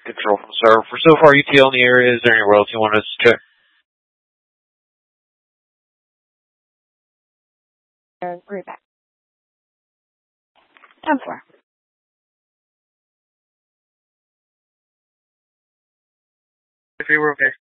control from the server. For so far ETL in the area, is there anywhere else you want us to check? Right back. 10-4. If you were okay.